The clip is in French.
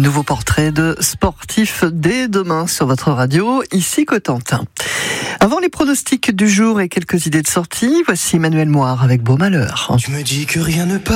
nouveau portrait de sportif dès demain sur votre radio, ici Cotentin. Avant les pronostics du jour et quelques idées de sortie, voici Emmanuel Moire avec Beau Malheur. Tu me dis que rien ne passe.